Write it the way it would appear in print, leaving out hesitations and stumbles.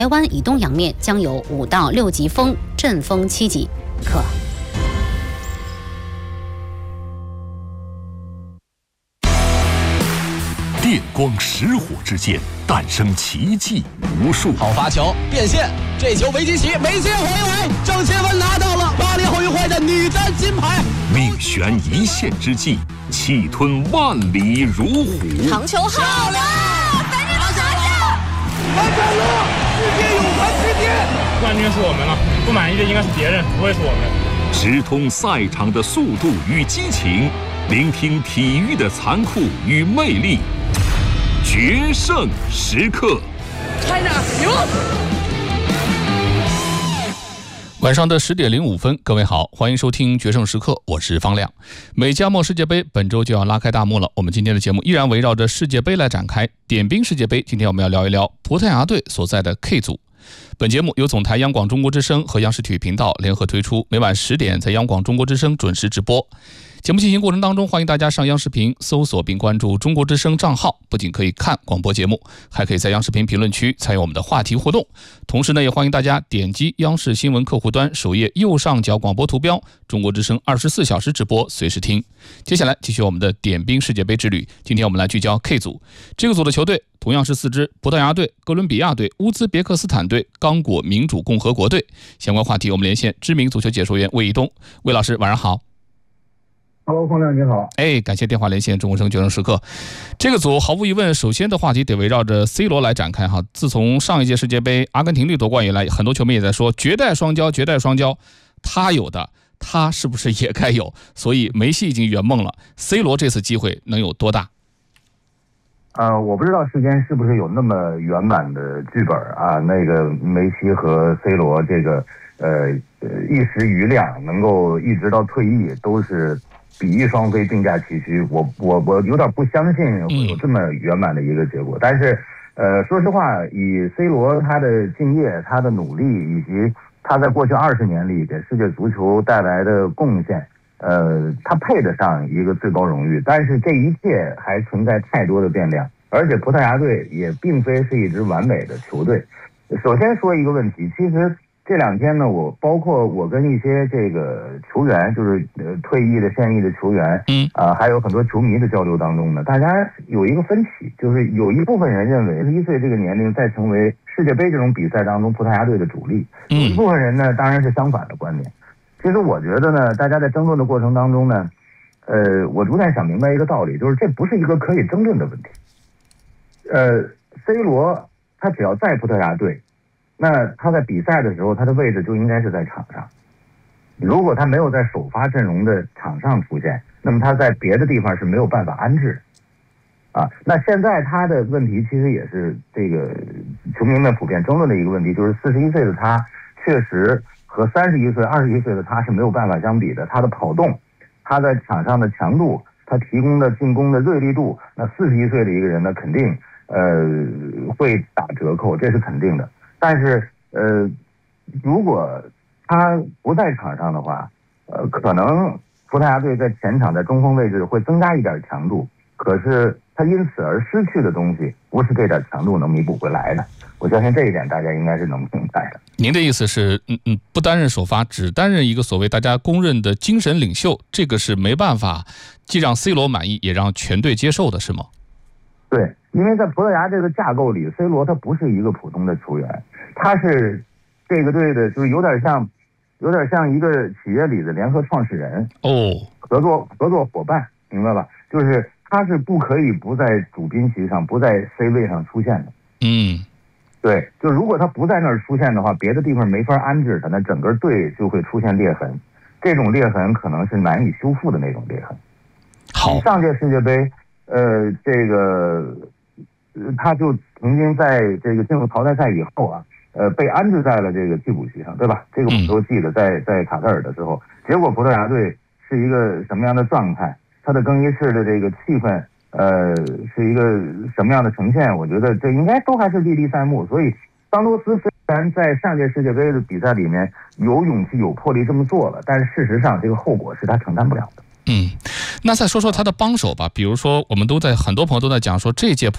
台湾以东洋面将有5到6级风，阵风7级。 电光石火之间诞生奇迹无数。 好发球变线，这球维基奇没接回来，郑钦文拿到了巴黎奥运会的女单金牌。 命悬一线之际，气吞万里如虎。 长球好了，反正拿下！ 完成了世界泳坛之巅， 冠军是我们了，不满意的应该是别人，不会是我们。 直通赛场的速度与激情，聆听体育的残酷与魅力。决胜时刻， 开着牛！ 晚上的10点05分，各位好，欢迎收听决胜时刻，我是方亮。美加墨世界杯本周就要拉开大幕了，我们今天的节目依然围绕着世界杯来展开。点兵世界杯，今天我们要聊一聊葡萄牙队所在的 K 组。本节目由总台央广中国之声和央视体育频道联合推出，每晚10点在央广中国之声准时直播。节目进行过程当中，欢迎大家上央视频搜索并关注中国之声账号，不仅可以看广播节目，还可以在央视频评论区参与我们的话题互动。同时呢，也欢迎大家点击央视新闻客户端首页右上角广播图标，中国之声24小时直播，随时听。接下来继续我们的点兵世界杯之旅，今天我们来聚焦 K 组。这个组的球队同样是4支：葡萄牙队、哥伦比亚队、乌兹别克斯坦队、刚果民主共和国队。相关话题我们连线知名足球解说员魏一东。魏老师晚上好。 Hello， 方亮你好。 感谢电话连线中国之声决胜时刻。这个组毫无疑问，首先的话题得围绕着 C 罗来展开哈。自从上一届世界杯阿根廷队夺冠以来，很多球迷也在说绝代双骄，绝代双骄，他有的，他是不是也该有？所以梅西已经圆梦了 ，C 罗这次机会能有多大？ 我不知道世间是不是有那么圆满的剧本啊？那个梅西和 C 罗这个一时余亮，能够一直到退役都是比翼双飞，并驾齐驱。我有点不相信会有这么圆满的一个结果。但是说实话，以 C 罗他的敬业、他的努力，以及他在过去20年里给世界足球带来的贡献，他配得上一个最高荣誉。但是这一切还存在太多的变量，而且葡萄牙队也并非是一支完美的球队。首先说一个问题，其实这2天呢，包括我跟一些这个球员，就是退役的、现役的球员，还有很多球迷的交流当中呢，大家有一个分歧，就是有一部分人认为41岁这个年龄再成为世界杯这种比赛当中葡萄牙队的主力，有一部分人呢当然是相反的观点。其实我觉得呢，大家在争论的过程当中呢，我逐渐想明白一个道理，就是这不是一个可以争论的问题。C 罗他只要在葡萄牙队，那他在比赛的时候，他的位置就应该是在场上。如果他没有在首发阵容的场上出现，那么他在别的地方是没有办法安置啊。那现在他的问题其实也是这个球迷们普遍争论的一个问题，就是41岁的他确实和31岁、21岁的他是没有办法相比的。他的跑动，他在场上的强度，他提供的进攻的锐利度，那41岁的一个人呢，肯定会打折扣，这是肯定的。但是如果他不在场上的话，可能葡萄牙队在前场在中锋位置会增加一点强度，可是他因此而失去的东西，不是这点强度能弥补回来的。我相信这一点大家应该是能明白的。 您的意思是，不担任首发，只担任一个所谓大家公认的精神领袖，这个是没办法，既让 C 罗满意，也让全队接受的，是吗？ 对，因为在葡萄牙这个架构里 ，C 罗他不是一个普通的球员，他是这个队的，就是有点像一个企业里的联合创始人合作伙伴，明白吧？就是他是不可以不在主宾席上，不在 C 位上出现的。对，就如果他不在那儿出现的话，别的地方没法安置他，那整个队就会出现裂痕，这种裂痕可能是难以修复的那种裂痕。 好， 上届世界杯，他就曾经在这个进入淘汰赛以后啊，被安置在了这个替补席上，对吧？这个我们都记得，在卡塔尔的时候，结果葡萄牙队是一个什么样的状态？他的更衣室的这个气氛，是一个什么样的呈现？我觉得这应该都还是历历在目。所以桑托斯虽然在上届世界杯的比赛里面有勇气、有魄力这么做了，但是事实上这个后果是他承担不了的。 那再说说他的帮手吧，比如说很多朋友都在讲说，这届葡